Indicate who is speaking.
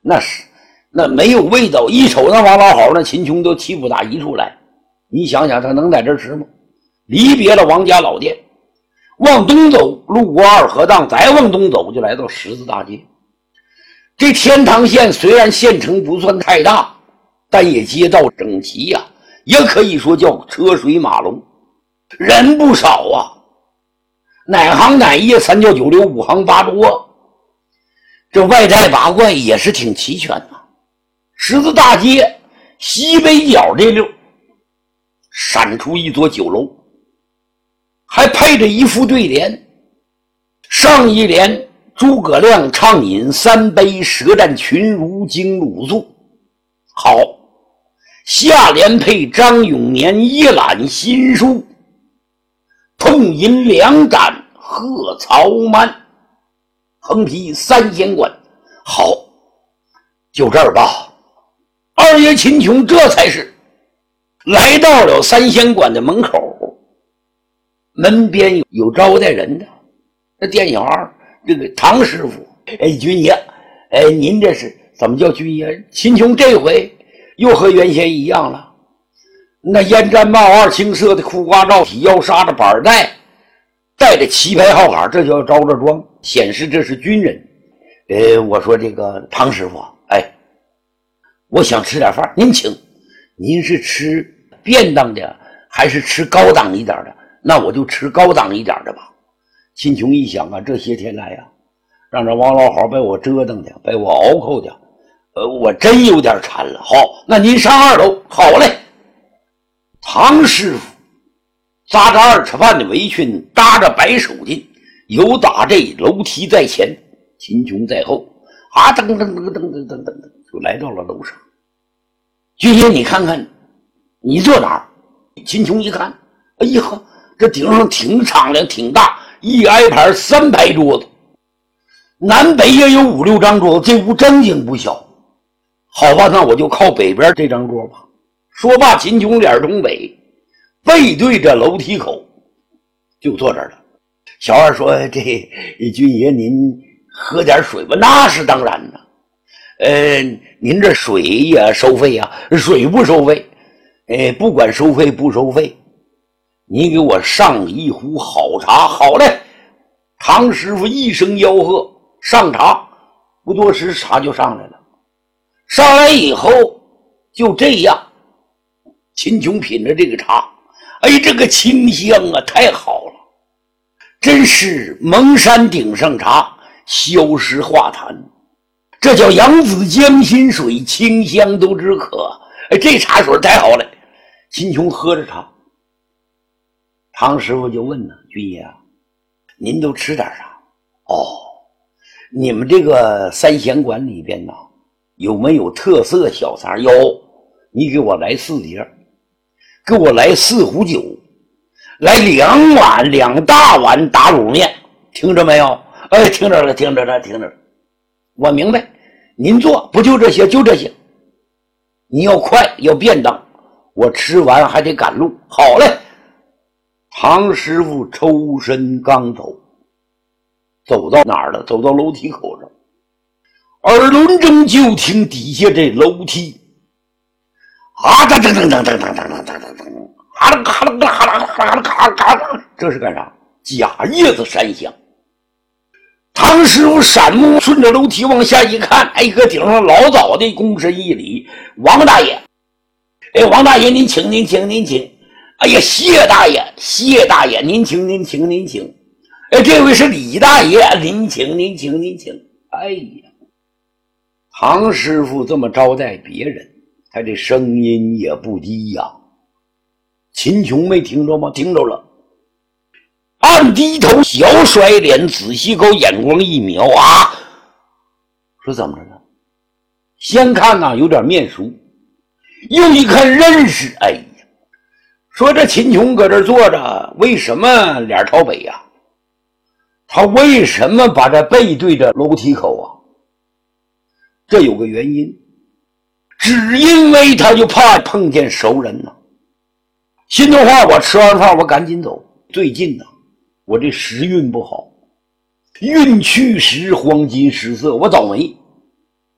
Speaker 1: 那是，那没有味道。一瞅那王老好，那秦琼都气不打一处来。你想想，他能在这儿吃吗？离别了王家老店，往东走，路过二河荡，再往东走，就来到十字大街。这天堂县虽然县城不算太大，但也街道整齐呀，也可以说叫车水马龙，人不少啊。哪行哪业，三教九流，五行八作，这外在八怪也是挺齐全的。十字大街西北角这溜闪出一座酒楼，还配着一副对联，上一联诸葛亮畅饮三杯，舌战群儒经鲁肃，好。下联配张永年一览新书，痛饮两盏贺曹曼，横批三仙馆，好，就这儿吧。二爷秦琼这才是来到了三仙馆的门口，门边有招待人的，那店小二这个唐师傅，军爷，您这是怎么叫军爷？秦琼这回又和原先一样了，那烟毡帽，二青色的裤褂罩，体腰纱的板带，带着旗牌号杆，这叫招着装，显示这是军人。我说这个唐师傅，我想吃点饭，您请。您是吃便当的还是吃高档一点的？那我就吃高档一点的吧。秦琼一想啊，这些天来啊，让这王老好被我折腾的，被我熬扣的，我真有点馋了。好，那您上二楼。好嘞。唐师傅扎着二尺半的围裙，搭着白手巾，有打这楼梯在前，秦琼在后，噔噔噔噔噔噔噔，就来到了楼上。军爷，你看看，你坐哪儿？秦琼一看，哎呀呵，这顶上挺敞亮，挺大，一挨排3排桌子，南北也有5、6张桌子，这屋正经不小。好吧，那我就靠北边这张桌吧。说罢，秦琼脸东北，背对着楼梯口，就坐这儿了。小二说：“这军爷，您喝点水吧。”那是当然的。您这水也收费呀？水不收费。不管收费不收费，你给我上一壶好茶。好嘞。唐师傅一声吆喝，上茶。不多时，茶就上来了。上来以后，就这样。秦琼品着这个茶，这个清香啊，太好了，真是蒙山顶上茶，消失化痰。这叫扬子江心水，清香都知可。这茶水太好了。秦琼喝着茶，唐师傅就问呢：“军爷啊，您都吃点啥？”你们这个三贤馆里边呢，有没有特色小餐？有，你给我来4碟，给我来4壶酒，来2碗2大碗打卤面，听着没有？听着了，听着了，听着了。我明白，您做不就这些？就这些。你要快，要便当，我吃完还得赶路。好嘞。唐师傅抽身刚走，走到哪儿了？走到楼梯口上，耳轮中就听底下这楼梯噔噔噔噔噔噔噔噔噔噔，这是干啥？假叶子山响。唐师傅闪目顺着楼梯往下一看，搁顶上老早的躬身一礼：“王大爷，王大爷您请您请您请。谢大爷谢大爷，您请您请您请。这位是李大爷，您请您请您请。”唐师傅这么招待别人，他这声音也不低呀。秦琼没听着吗？听着了。暗低头，小甩脸，仔细给我眼光一瞄啊！说怎么着呢？先看呐，有点面熟，又一看认识。说这秦琼搁这坐着，为什么脸朝北呀？他为什么把这背对着楼梯口啊？这有个原因，只因为他就怕碰见熟人呢。心头话，我吃完饭我赶紧走。最近呢，我这时运不好，运去时黄金失色，我倒霉。